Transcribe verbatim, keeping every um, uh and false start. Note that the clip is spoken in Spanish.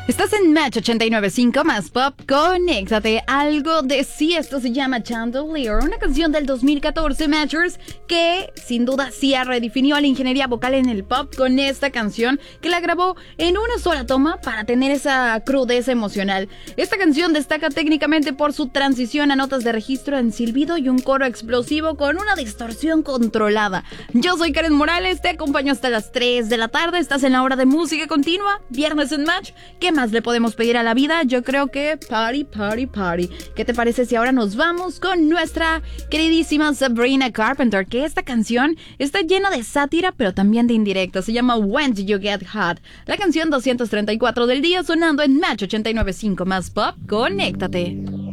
Estás en Match ochenta y nueve punto cinco más pop, conéctate. Algo de sí, esto se llama Chandelier, una canción del dos mil catorce, Matchers, que sin duda Sia redefinió la ingeniería vocal en el pop con esta canción, que la grabó en una sola toma para tener esa crudeza emocional. Esta canción destaca técnicamente por su transición a notas de registro en silbido y un coro explosivo con una distorsión controlada. Yo soy Karen Morales, te acompaño hasta las tres de la tarde, estás en la hora de música continua, viernes en Match. ¿Qué más le podemos pedir a la vida? Yo creo que party, party, party. ¿Qué te parece si ahora nos vamos con nuestra queridísima Sabrina Carpenter? Que esta canción está llena de sátira, pero también de indirecta. Se llama When Did You Get Hot? La canción doscientos treinta y cuatro del día sonando en Match ochenta y nueve punto cinco más pop. Conéctate.